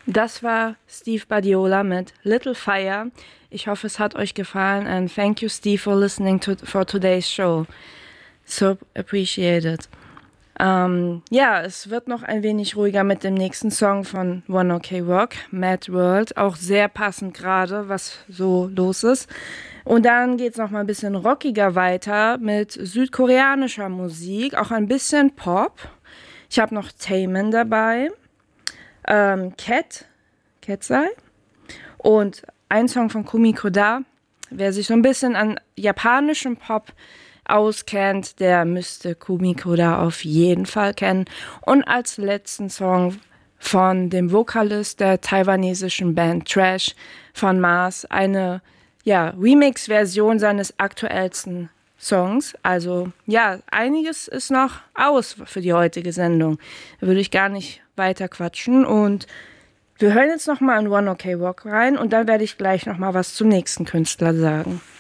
Das war Steve Badiola mit Little Fire. Ich hoffe, es hat euch gefallen and thank you, Steve, for listening for today's show. So appreciated. Ja, es wird noch ein wenig ruhiger mit dem nächsten Song von One OK Rock, Mad World. Auch sehr passend gerade, was so los ist. Und dann geht es noch mal ein bisschen rockiger weiter mit südkoreanischer Musik, auch ein bisschen Pop. Ich habe noch Taemin dabei, Katseye und ein Song von Kumiko Da. Wer sich so ein bisschen an japanischem Pop auskennt, der müsste Kumiko Da auf jeden Fall kennen. Und als letzten Song von dem Vokalist der taiwanesischen Band Trash von Mars, eine Remix-Version seines aktuellsten Songs. Also ja, einiges ist noch aus für die heutige Sendung. Da würde ich gar nicht weiter quatschen und wir hören jetzt nochmal in One OK Rock rein und dann werde ich gleich nochmal was zum nächsten Künstler sagen.